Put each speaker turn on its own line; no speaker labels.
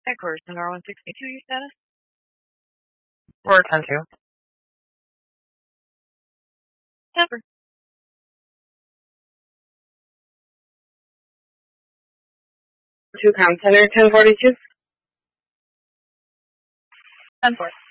Headquarters, Centaur 162, your status?
We're 10-2.
Temper.
Two Comm Center, 1042.
10-4.